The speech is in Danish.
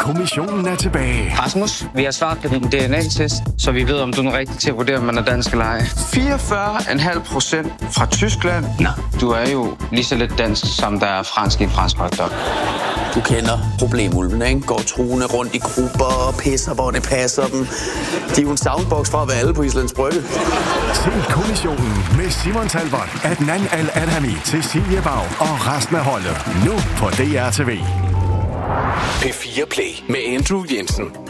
kommissionen er tilbage. Rasmus, vi har svaret på din DNA-test, så vi ved, om du er rigtig til at vurdere, om man er dansk eller ej. 44,5% fra Tyskland. Nå, du er jo lige så lidt dansk, som der er fransk i en fransk hotdog. Du kender problemulvene, ikke? Går truende rundt i grupper og pisser, hvor det passer dem. De er jo en soundbox fra at være alle på Islands Brygge. Se kommissionen med Simon Talbot, Adnan Al-Adhami, Cecilie Bag og resten af holdet. Nu på DR TV. P4 Play med Andrew Jensen.